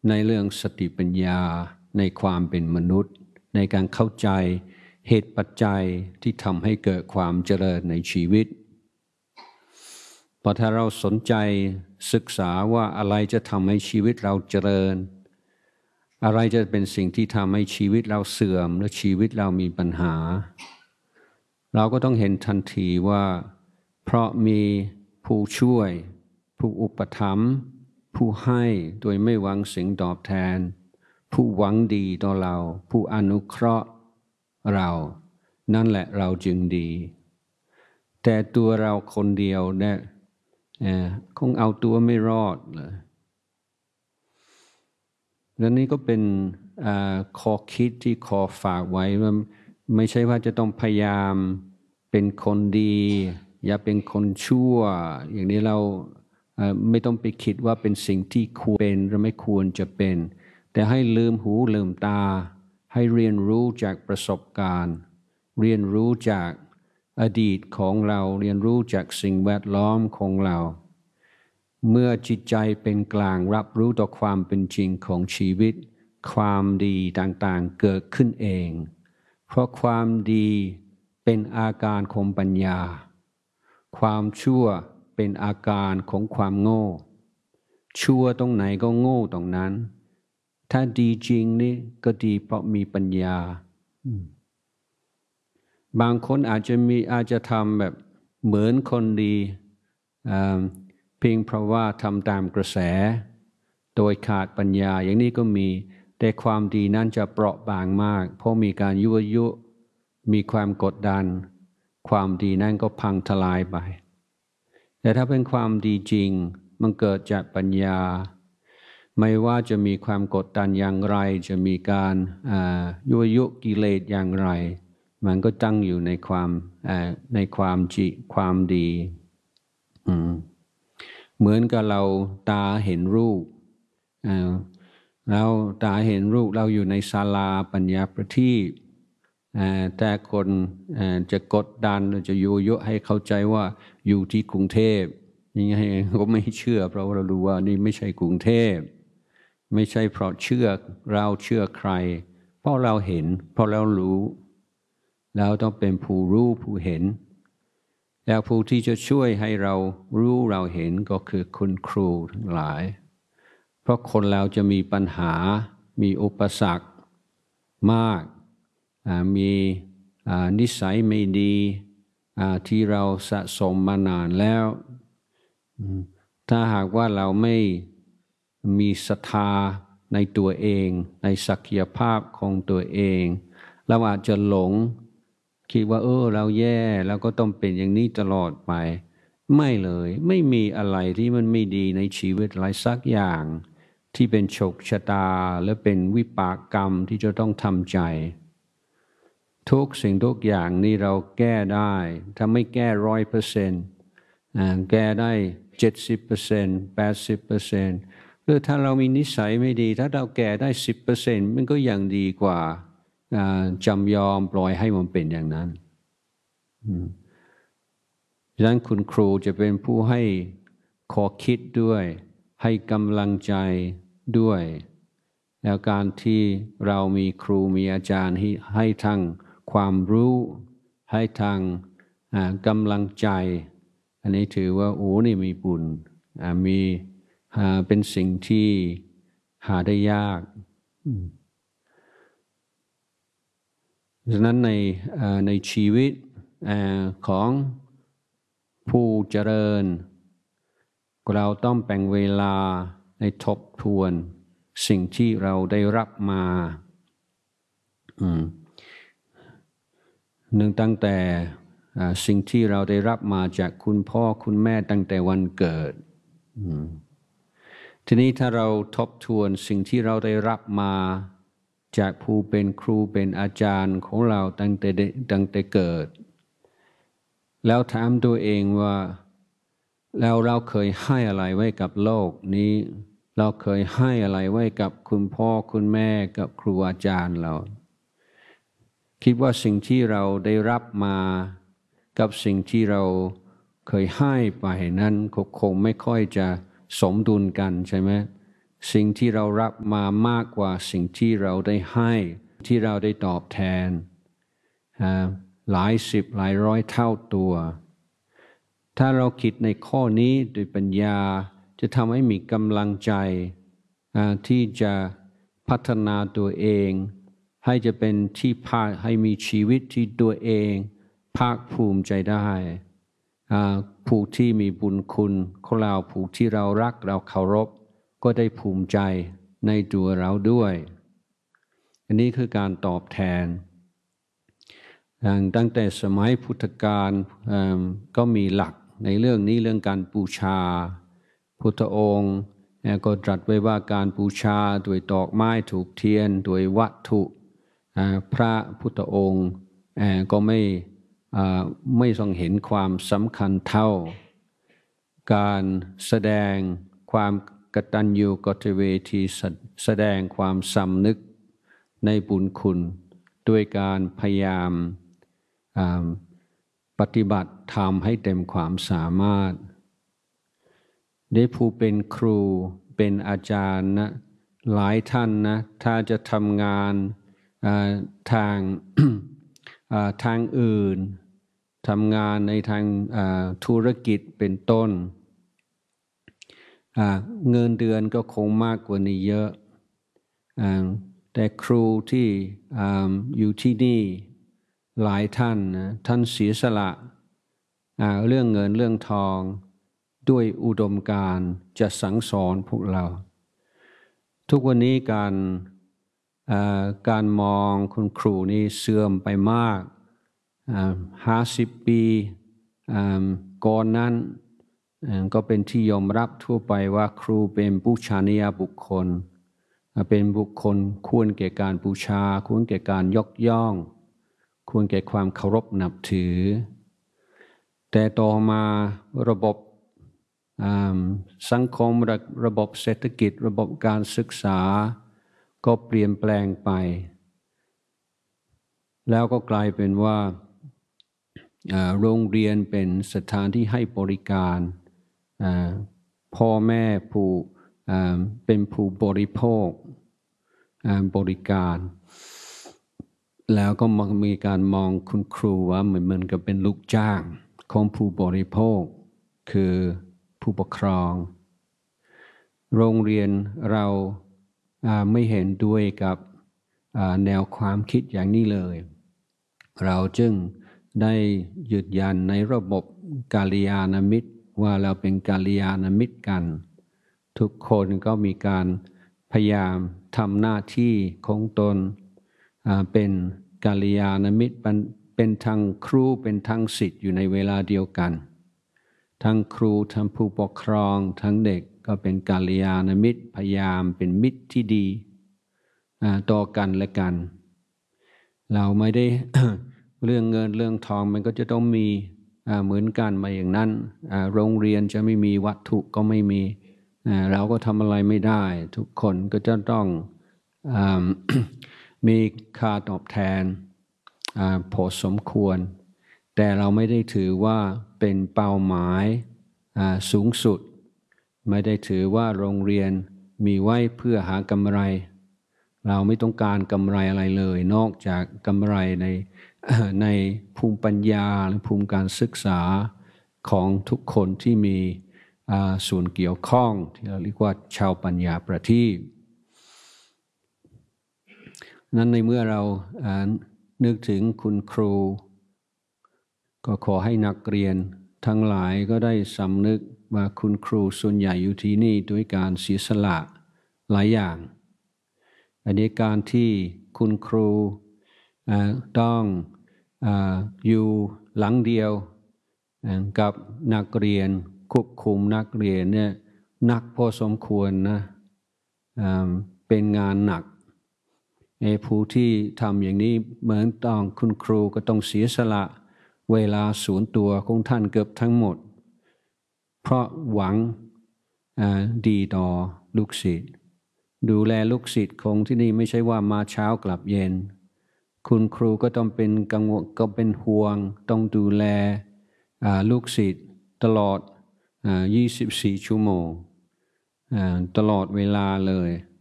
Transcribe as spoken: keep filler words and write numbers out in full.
ในเรื่องสติปัญญาในความเป็นมนุษย์ในการเข้าใจเหตุปัจจัยที่ทำให้เกิดความเจริญในชีวิตพอถ้าเราสนใจศึกษาว่าอะไรจะทำให้ชีวิตเราเจริญอะไรจะเป็นสิ่งที่ทำให้ชีวิตเราเสื่อมและชีวิตเรามีปัญหาเราก็ต้องเห็นทันทีว่าเพราะมีผู้ช่วยผู้อุปถัมภ์ผู้ให้โดยไม่หวังสิ่งตอบแทนผู้หวังดีต่อเราผู้อนุเคราะห์เรานั่นแหละเราจึงดีแต่ตัวเราคนเดียวเนี่ยคงเอาตัวไม่รอดเลยและนี่ก็เป็นข้อคิดที่ขอฝากไว้ว่าไม่ใช่ว่าจะต้องพยายามเป็นคนดีอย่าเป็นคนชั่วอย่างนี้เราไม่ต้องไปคิดว่าเป็นสิ่งที่ควรเป็นหรือไม่ควรจะเป็นแต่ให้ลืมหูลืมตาให้เรียนรู้จากประสบการณ์เรียนรู้จากอดีตของเราเรียนรู้จากสิ่งแวดล้อมของเราเมื่อจิตใจเป็นกลางรับรู้ต่อความเป็นจริงของชีวิตความดีต่างๆเกิดขึ้นเองเพราะความดีเป็นอาการของปัญญาความชั่วเป็นอาการของความโง่ชั่วตรงไหนก็โง่ตรงนั้นถ้าดีจริงนี่ก็ดีเพราะมีปัญญาบางคนอาจจะมีอาจจะทำแบบเหมือนคนดีเพียงเพราะว่าทำตามกระแสโดยขาดปัญญาอย่างนี้ก็มีแต่ความดีนั้นจะเปราะบางมากเพราะมีการยั่วยุมีความกดดันความดีนั้นก็พังทลายไปแต่ถ้าเป็นความดีจริงมันเกิดจากปัญญาไม่ว่าจะมีความกดดันอย่างไรจะมีการยั่วยุกิเลสอย่างไรมันก็ตั้งอยู่ในความในความจิความดีเหมือนกับเราตาเห็นรูปเราตาเห็นรูปเราอยู่ในศาลาปัญญาประทีปแต่คนจะกดดันจะยั่วยุให้เข้าใจว่าอยู่ที่กรุงเทพยังไงก็ไม่เชื่อเพราะเรารู้ว่านี่ไม่ใช่กรุงเทพไม่ใช่เพราะเชื่อเราเชื่อใครเพราะเราเห็นเพราะเรารู้เราต้องเป็นผู้รู้ผู้เห็นแล้วผู้ที่จะช่วยให้เรารู้เราเห็นก็คือคุณครูทั้งหลายเพราะคนเราจะมีปัญหามีอุปสรรคมากมีนิสัยไม่ดีที่เราสะสมมานานแล้วถ้าหากว่าเราไม่มีศรัทธาในตัวเองในศักยภาพของตัวเองเราอาจจะหลงคิดว่าเออเราแย่แล้วก็ต้องเป็นอย่างนี้ตลอดไปไม่เลยไม่มีอะไรที่มันไม่ดีในชีวิตหลายสักอย่างที่เป็นโชคชะตาและเป็นวิบากกรรมที่จะต้องทำใจทุกสิ่งทุกอย่างนี่เราแก้ได้ถ้าไม่แก้ร้อยเปอร์เซ็นต์แก้ได้เจ็ดสิบเปอร์เซ็นต์แปดสิบเปอร์เซ็นต์หรือถ้าเรามีนิสัยไม่ดีถ้าเราแก้ได้สิบเปอร์เซ็นต์มันก็ยังดีกว่าจำยอมปล่อยให้มันเป็นอย่างนั้นดังนั้นคุณครูจะเป็นผู้ให้ข้อคิดด้วยให้กำลังใจด้วยแล้วการที่เรามีครูมีอาจารย์ให้ให้ทั้งความรู้ให้ทั้งกำลังใจอันนี้ถือว่าโอ้นี่มีบุญมีเป็นสิ่งที่หาได้ยากฉะนั้นในในชีวิตของผู้เจริญเราต้องแบ่งเวลาในทบทวนสิ่งที่เราได้รับมาหนึ่งตั้งแต่สิ่งที่เราได้รับมาจากคุณพ่อคุณแม่ตั้งแต่วันเกิดทีนี้ถ้าเราทบทวนสิ่งที่เราได้รับมาจากผู้เป็นครูเป็นอาจารย์ของเราตั้งแต่ตั้งแต่เกิดแล้วถามตัวเองว่าแล้วเราเคยให้อะไรไว้กับโลกนี้เราเคยให้อะไรไว้กับคุณพ่อคุณแม่กับครูอาจารย์เราคิดว่าสิ่งที่เราได้รับมากับสิ่งที่เราเคยให้ไปนั้นคงไม่ค่อยจะสมดุลกันใช่ไหมสิ่งที่เรารับมามากกว่าสิ่งที่เราได้ให้ที่เราได้ตอบแทนหลายสิบหลายร้อยเท่าตัวถ้าเราคิดในข้อนี้ด้วยปัญญาจะทำให้มีกำลังใจที่จะพัฒนาตัวเองให้จะเป็นที่ภาคให้มีชีวิตที่ตัวเองภาคภูมิใจได้ผู้ที่มีบุญคุณของเราผู้ที่เรารักเราเคารพก็ได้ภูมิใจในตัวเราด้วยอันนี้คือการตอบแทนตั้งแต่สมัยพุทธกาลก็มีหลักในเรื่องนี้เรื่องการบูชาพุทธองค์ก็ตรัสไว้ว่าการบูชาด้วยดอกไม้ถูกเทียนด้วยวัตถุพระพุทธองค์ก็ไม่ไม่ทรงเห็นความสำคัญเท่าการแสดงความกตัญญูกตเวทีแสดงความสำนึกในบุญคุณด้วยการพยายามปฏิบัติทำให้เต็มความสามารถได้ผู้เป็นครูเป็นอาจารย์นะหลายท่านนะถ้าจะทำงานทาง ทางอื่นทำงานในทางธุรกิจเป็นต้นเงินเดือนก็คงมากกว่านี้เยอะแต่ครูที่อยู่ที่นี่หลายท่านนะท่านเสียสละเรื่องเงินเรื่องทองด้วยอุดมการณ์จะสั่งสอนพวกเราทุกวันนี้การการมองคุณครูนี่เสื่อมไปมากห้าสิบปีก่อนนั้นก็เป็นที่ยอมรับทั่วไปว่าครูเป็นบูชานียบุคคลเป็นบุคคลควรแก่การบูชาควรแก่การยกย่องควรแก่ความเคารพนับถือแต่ต่อมาระบบสังคมระบบเศรษฐกิจระบบการศึกษาก็เปลี่ยนแปลงไปแล้วก็กลายเป็นว่าโรงเรียนเป็นสถานที่ให้บริการพ่อแม่ผู้เป็นผู้บริโภคบริการแล้วก็มีการมองคุณครูว่าเหมือนเหมือนกับเป็นลูกจ้างของผู้บริโภคคือผู้ปกครองโรงเรียนเราไม่เห็นด้วยกับแนวความคิดอย่างนี้เลยเราจึงได้ยืนยันในระบบกัลยาณมิตรว่าเราเป็นกัลยาณมิตรกันทุกคนก็มีการพยายามทำหน้าที่ของตนเป็นกัลยาณมิตรเป็นทั้งครูเป็นทั้งศิษย์อยู่ในเวลาเดียวกันทั้งครูทั้งผู้ปกครองทั้งเด็กก็เป็นกัลยาณมิตรพยายามเป็นมิตรที่ดีต่อกันและกันเราไม่ได้ เรื่องเงินเรื่องทองมันก็จะต้องมีเหมือนกันมาอย่างนั้นโรงเรียนจะไม่มีวัตถุก็ไม่มีเราก็ทำอะไรไม่ได้ทุกคนก็จะต้องมีค่าตอบแทนพอสมควรแต่เราไม่ได้ถือว่าเป็นเป้าหมายสูงสุดไม่ได้ถือว่าโรงเรียนมีไว้เพื่อหากำไรเราไม่ต้องการกำไรอะไรเลยนอกจากกำไรในในภูมิปัญญาหรือภูมิการศึกษาของทุกคนที่มีส่วนเกี่ยวข้องที่เราเรียกว่าชาวปัญญาประทีปนั้นในเมื่อเรานึกถึงคุณครูก็ขอให้นักเรียนทั้งหลายก็ได้สำนึกว่าคุณครูส่วนใหญ่อยู่ที่นี่ด้วยการเสียสละหลายอย่างอันนี้การที่คุณครูต้องอยู่หลังเดียวกับนักเรียนควบคุมนักเรียนเนี่ยหนักพอสมควรนะเป็นงานหนักผู้ที่ทำอย่างนี้เหมือนต้องคุณครูก็ต้องเสียสละเวลาส่วนตัวของท่านเกือบทั้งหมดเพราะหวังดีต่อลูกศิษย์ดูแลลูกศิษย์ของที่นี่ไม่ใช่ว่ามาเช้ากลับเย็นคุณครูก็ต้องเป็นกังวลก็เป็นห่วงต้องดูแลลูกศิษย์ตลอดยี่สิบสี่ชั่วโมงตลอดเวลาเลย